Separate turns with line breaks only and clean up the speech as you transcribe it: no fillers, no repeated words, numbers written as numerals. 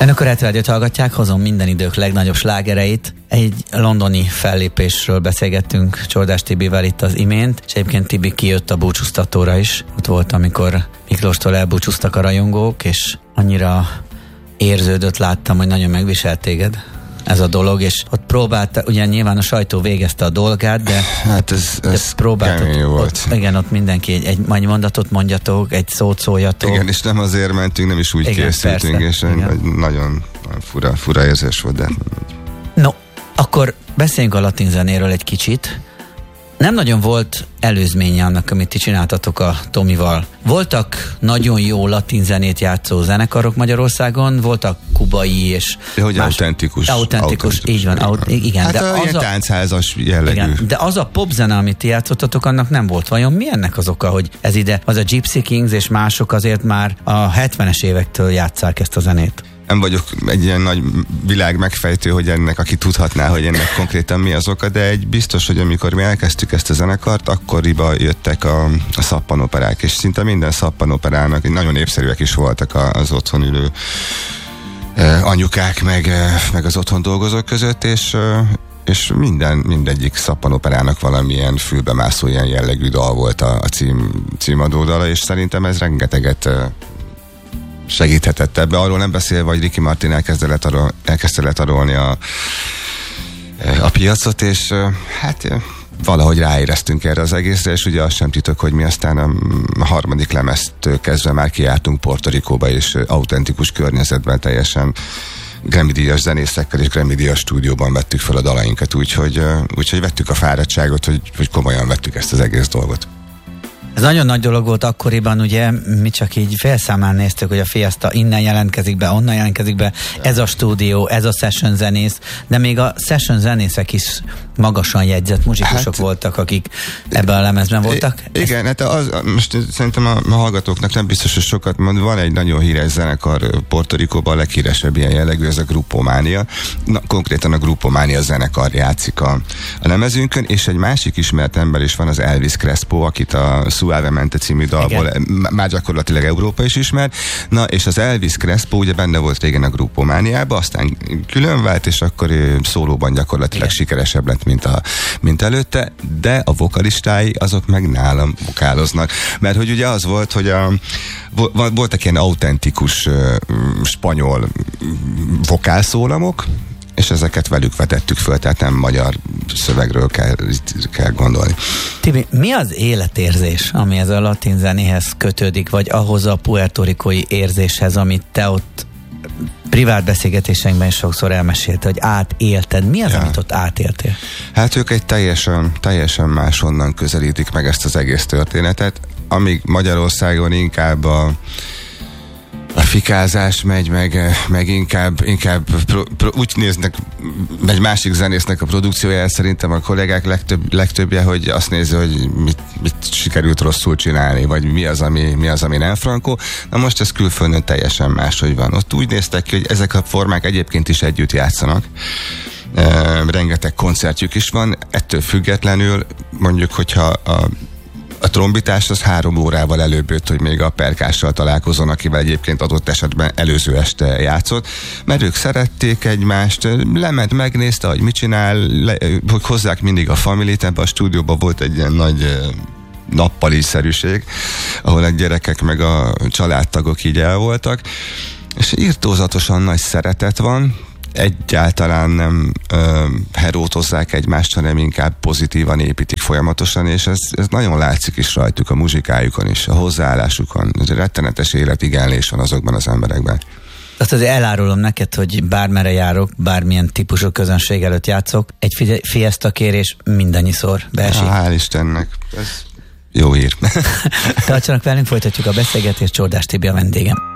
Önök a Retro Rádiót hallgatják, hozom minden idők legnagyobb slágereit. Egy londoni fellépésről beszélgettünk Csordás Tibivel itt az imént, és egyébként Tibi kijött a búcsúztatóra is. Ott volt, amikor Miklóstól elbúcsúztak a rajongók, és annyira érződött, láttam, hogy nagyon megviselt téged ez a dolog, és ott próbálta, ugye nyilván a sajtó végezte a dolgát, de
hát ez kemény volt.
Igen, ott mindenki egy mondatot mondjatok, egy szót szóljatok.
Igen, és nem azért mentünk, nem is úgy igen, készültünk, persze, és nagyon fura érzés volt, de...
No, akkor beszéljünk a latin zenéről egy kicsit. Nem nagyon volt előzménye annak, amit ti csináltatok a Tomival. Voltak nagyon jó latin zenét játszó zenekarok Magyarországon, voltak kubai és...
De hogy autentikus,
így van. Igen,
hát de ilyen táncházas jellegű. Igen,
de az a popzene, amit ti játszottatok, annak nem volt. Vajon mi ennek az oka, hogy ez ide, az a Gypsy Kings és mások azért már a 70-es évektől játsszák ezt a zenét?
Nem vagyok egy ilyen nagy világ megfejtő, hogy ennek, aki tudhatná, hogy ennek konkrétan mi az oka, de egy biztos, hogy amikor mi elkezdtük ezt a zenekart, akkoriban jöttek a szappanoperák, és szinte minden szappanoperának nagyon népszerűek is voltak az otthon ülő anyukák, meg az otthon dolgozók között, és mindegyik szappanoperának valamilyen fülbemászó ilyen jellegű dal volt a címadó dala, és szerintem ez rengeteget segíthetett ebbe. Arról nem beszélve, hogy Ricky Martin elkezdte letarolni a piacot, és hát valahogy ráéreztünk erre az egészre, és ugye azt sem titok, hogy mi aztán a harmadik lemeztől kezdve már kijártunk Puerto Ricóba, és autentikus környezetben teljesen Grammy-díjas zenészekkel és Grammy-díjas stúdióban vettük fel a dalainkat, úgyhogy vettük a fáradtságot, hogy komolyan vettük ezt az egész dolgot.
Ez nagyon nagy dolog volt akkoriban, ugye, mi csak így félszámán néztük, hogy a Fiesta innen jelentkezik be, onnan jelentkezik be, ez a stúdió, ez a session zenész, de még a session zenészek is magasan jegyzett muzsikusok voltak, akik ebben a lemezben voltak.
Igen, hát most szerintem a hallgatóknak nem biztos, hogy sokat mond, van egy nagyon híres zenekar Puerto Ricóban, a leghíresebb ilyen jellegű, ez a Grupo Mania. Konkrétan a Grupo Mania zenekar játszik a lemezünkön, és egy másik ismert ember is van, az Elvis Crespo, akit a Suavemente című dalból már gyakorlatilag Európa is ismer. Na, és az Elvis Crespo ugye benne volt régen a Grupo Mániában, aztán külön vált, és akkor szólóban gyakorlatilag sikeresebb lett, mint előtte, de a vokalistái azok meg nálam vokáloznak. Mert hogy ugye az volt, hogy voltak ilyen autentikus spanyol vokálszólamok, és ezeket velük vetettük föl, tehát nem magyar szövegről kell gondolni.
Tibi, mi az életérzés, ami ez a latin zenéhez kötődik, vagy ahhoz a puertorikói érzéshez, amit te ott privát beszélgetéseinkben is sokszor elmesélte, hogy átélted. Mi az, amit ott átéltél? Hát
ők egy teljesen máshonnan közelítik meg ezt az egész történetet, amíg Magyarországon inkább a fikázás megy, meg inkább úgy néznek egy másik zenésznek a produkcióját, szerintem a kollégák legtöbbje, hogy azt nézi, hogy mit sikerült rosszul csinálni, vagy mi az, ami nem frankó. Na most ez külföldön teljesen máshogy van. Ott úgy néztek ki, hogy ezek a formák egyébként is együtt játszanak. Rengeteg koncertjük is van, ettől függetlenül mondjuk, hogyha a trombitás az 3 órával előbb jött, hogy még a perkással találkozon, akivel egyébként adott esetben előző este játszott, mert ők szerették egymást, lement, megnézte, hogy mit csinál, hogy hozzák mindig a familit, ebben a stúdióban volt egy ilyen nagy nappali-szerűség, ahol a gyerekek meg a családtagok így el voltak, és irtózatosan nagy szeretet van, egyáltalán nem herótozzák egymást, hanem inkább pozitívan építik folyamatosan, és ez nagyon látszik is rajtuk, a muzsikájukon is, a hozzáállásukon. Ez egy rettenetes életigenlés van azokban az emberekben.
Azt azért elárulom neked, hogy bármerre járok, bármilyen típusú közönség előtt játszok, egy Fiesta kérés mindannyiszor beesik.
Hál' Istennek, ez jó hír.
Tartsanak velünk, folytatjuk a beszélgetést, Csordás Tibi a vendégem.